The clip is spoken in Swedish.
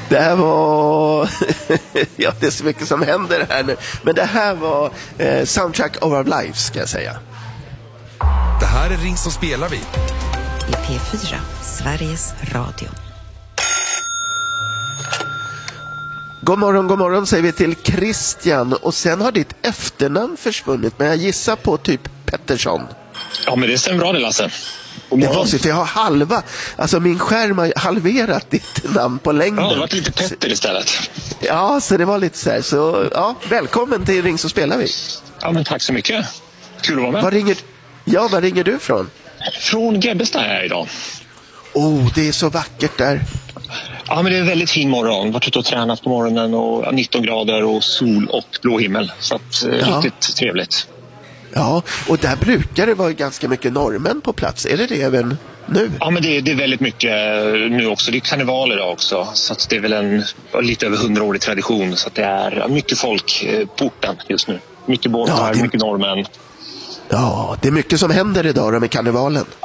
Det här var... ja, det är så mycket som händer här nu. Men det här var Soundtrack of Our Lives, ska jag säga. Det här är Ring så spelar vi. I P4, Sveriges Radio. God morgon säger vi till Christian. Och sen har ditt efternamn försvunnit. Men jag gissar på typ Pettersson. Ja, men det stämmer bra det, Lasse. Det var så, för jag har alltså min skärm har halverat ditt namn på längden. Ja, det var lite Petter istället. Ja, så det var lite så här. Så ja, välkommen till Ring så spelar vi. Ja, men tack så mycket. Kul att vara med. Var ringer du från? Från Grebbestad är jag idag. Det är så vackert där. Ja, men det är en väldigt fin morgon. Varit ute och tränat på morgonen och 19 grader och sol och blå himmel. Så att, riktigt trevligt. Ja, och där brukar det vara ganska mycket norrmän på plats. Är det även nu? Ja, men det är väldigt mycket nu också. Det är karneval idag också. Så att det är väl lite över 100-årig tradition. Så att det är mycket folk på orten just nu. Mycket båtar, mycket norrmän. Ja, det är mycket som händer idag med karnevalen.